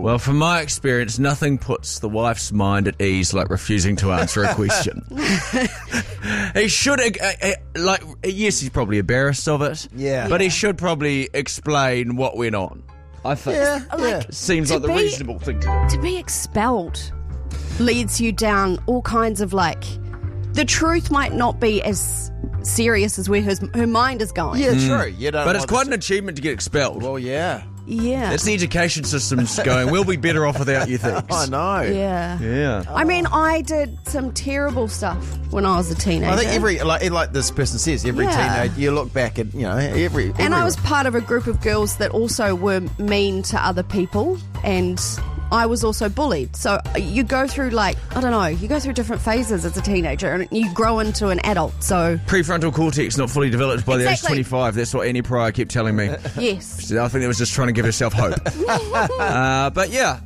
Well, from my experience, nothing puts the wife's mind at ease like refusing to answer a question. He should, yes, he's probably embarrassed of it. Yeah. But he should probably explain what went on. I think. Yeah. Seems like the reasonable thing to do. To be expelled leads you down all kinds of the truth might not be as serious as where her mind is going. Yeah, true. You don't But it's want quite an achievement to get expelled. Well, yeah. Yeah. That's the education system's going, we'll be better off without you things. I know. Yeah. Yeah. I mean, I did some terrible stuff when I was a teenager. I think like this person says, every Yeah. teenager, you look back at, every. And I was part of a group of girls that also were mean to other people, and I was also bullied. So you go through you go through different phases as a teenager, and you grow into an adult. So Prefrontal cortex not fully developed by the age Exactly. 25. That's what Annie Pryor kept telling me. yes. I think it was just trying to give herself hope. But yeah,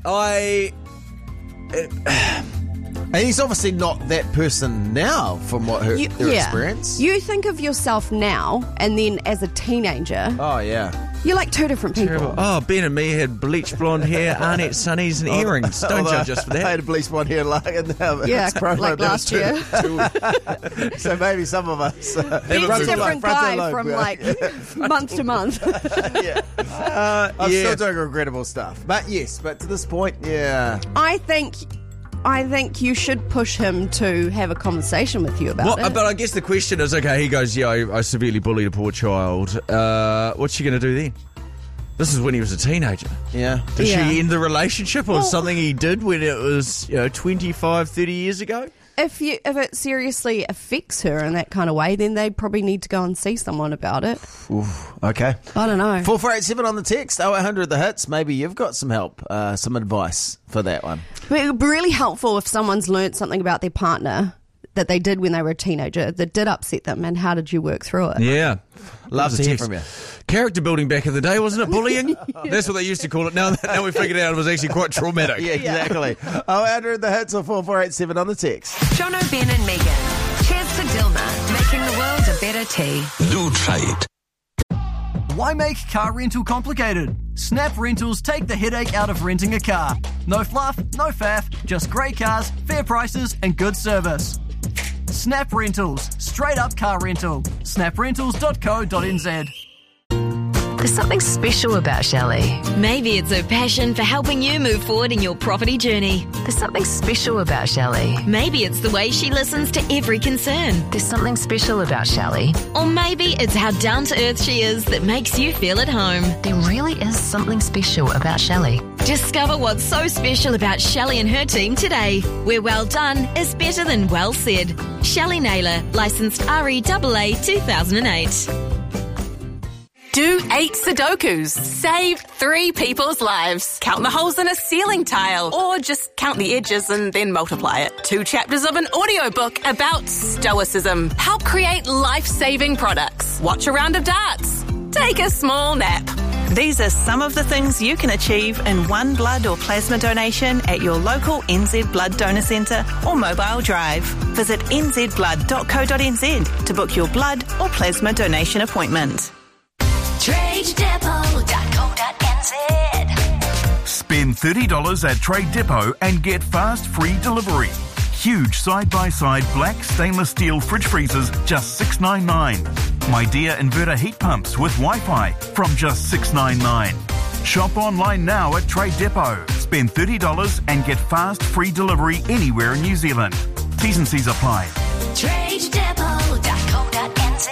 And he's obviously not that person now from what her experience. You think of yourself now, and then as a teenager, Oh, yeah. you're like two different people. Oh, Ben and me had bleach blonde hair, Arnett sunnies and earrings. Don't judge us for I that. had a bleach blonde hair Yeah, like last year. So maybe some of us. He's a different guy from month to month. I'm still doing regrettable stuff. But yes, but to this point, yeah. I think you should push him to have a conversation with you about it. But I guess the question is, okay, he goes, yeah, I severely bullied a poor child. What's she going to do then? This is when he was a teenager. Yeah. Did Yeah. she end the relationship or something he did when it was 25, 30 years ago? If it seriously affects her in that kind of way, then they probably need to go and see someone about it. Okay. I don't know. 4487 on the text, 0800 the hits. Maybe you've got some help, some advice for that one. But it would be really helpful if someone's learnt something about their partner that they did when they were a teenager that did upset them, and how did you work through it? Yeah. Love to hear from you. Character building back in the day, wasn't it? Bullying? That's what they used to call it. Now we figured out it was actually quite traumatic. Yeah, exactly. 0800 the hits or 4487 on the text. Jono, Ben and Megan. Cheers to Dilma, making the world a better tea. Do try it. Why make car rental complicated? Snap Rentals take the headache out of renting a car. No fluff, no faff, just great cars, fair prices and good service. Snap Rentals, straight up car rental. snaprentals.co.nz. There's something special about Shelley. Maybe it's her passion for helping you move forward in your property journey. There's something special about Shelley. Maybe it's the way she listens to every concern. There's something special about Shelley. Or maybe it's how down-to-earth she is that makes you feel at home. There really is something special about Shelley. Discover what's so special about Shelley and her team today, where well done is better than well said. Shelley Naylor, licensed REAA 2008. Do 8 Sudokus. Save 3 people's lives. Count the holes in a ceiling tile. Or just count the edges and then multiply it. 2 chapters of an audiobook about stoicism. Help create life-saving products. Watch a round of darts. Take a small nap. These are some of the things you can achieve in one blood or plasma donation at your local NZ Blood Donor Centre or mobile drive. Visit nzblood.co.nz to book your blood or plasma donation appointment. TradeDepot.co.nz. Spend $30 at Trade Depot and get fast free delivery. Huge side-by-side black stainless steel fridge freezers, just $6.99. My Dear inverter heat pumps with Wi-Fi from just $6.99. Shop online now at Trade Depot. Spend $30 and get fast free delivery anywhere in New Zealand. T's and C's apply. TradeDepot.co.nz.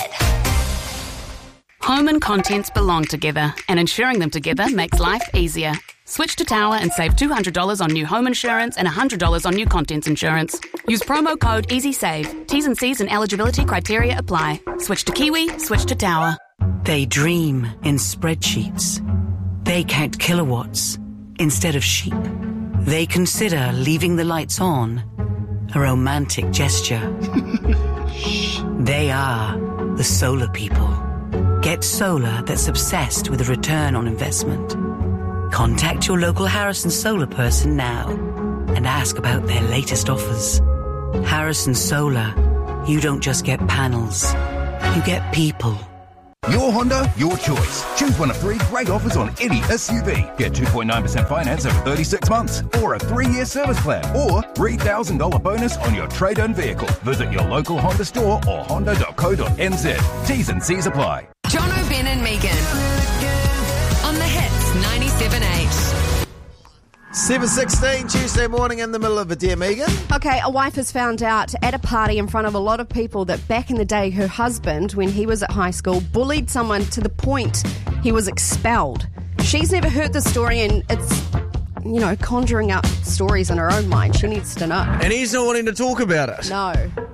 Home and contents belong together, and insuring them together makes life easier. Switch to Tower and save $200 on new home insurance and $100 on new contents insurance. Use promo code EasySave. T's and C's and eligibility criteria apply. Switch to Kiwi, switch to Tower. They dream in spreadsheets. They count kilowatts instead of sheep. They consider leaving the lights on a romantic gesture. They are the solar people. Get solar that's obsessed with a return on investment. Contact your local Harrison Solar person now and ask about their latest offers. Harrison Solar, you don't just get panels, you get people. Your Honda, your choice. Choose one of 3 great offers on any SUV. Get 2.9% finance over 36 months, or a 3-year service plan, or $3,000 bonus on your trade-in vehicle. Visit your local Honda store or honda.co.nz. T's and C's apply. Jono, Ben and Megan. On the Hits 97.8. 7:16 Tuesday morning in the middle of a Dear Megan. Okay, a wife has found out at a party in front of a lot of people that back in the day her husband, when he was at high school, bullied someone to the point he was expelled. She's never heard the story and it's, conjuring up stories in her own mind. She needs to know. And he's not wanting to talk about it. No.